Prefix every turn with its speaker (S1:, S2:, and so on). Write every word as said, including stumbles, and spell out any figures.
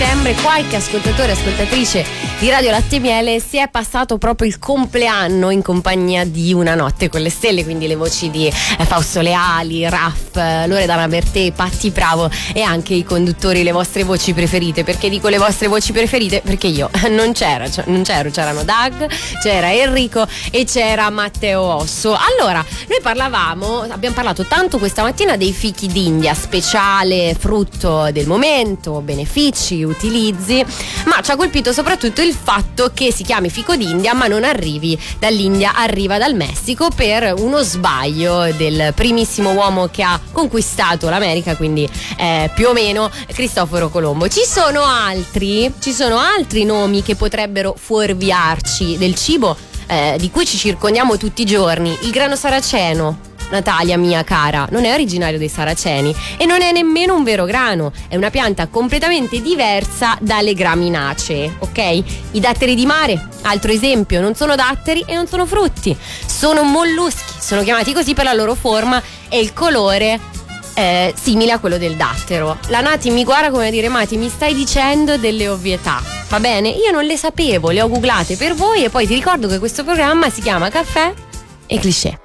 S1: settembre qualche ascoltatore e ascoltatrice di Radio Latte e Miele si è passato proprio il compleanno in compagnia di Una notte con le stelle, quindi le voci di eh, Fausto Leali, Raff, Loredana Bertè, Patti Bravo e anche i conduttori, le vostre voci preferite. Perché dico le vostre voci preferite? Perché io non c'ero, cioè, non c'ero, c'erano Doug, c'era Enrico e c'era Matteo Osso. Allora, noi parlavamo, abbiamo parlato tanto questa mattina dei fichi d'India, speciale frutto del momento, benefici, utilizzi, ma ci ha colpito soprattutto il fatto che si chiami fico d'India ma non arrivi dall'India, arriva dal Messico per uno sbaglio del primissimo uomo che ha conquistato l'America, quindi eh, più o meno Cristoforo Colombo. Ci sono altri, ci sono altri nomi che potrebbero fuorviarci del cibo eh, di cui ci circondiamo tutti i giorni. Il grano saraceno, Natalia mia cara, non è originario dei Saraceni e non è nemmeno un vero grano, è una pianta completamente diversa dalle graminacee, ok? I datteri di mare, altro esempio, non sono datteri e non sono frutti, sono molluschi, sono chiamati così per la loro forma e il colore eh, simile a quello del dattero. La Nati mi guarda come a dire: Mati, mi stai dicendo delle ovvietà, va bene? Io non le sapevo, le ho googlate per voi e poi ti ricordo che questo programma si chiama Caffè e Cliché.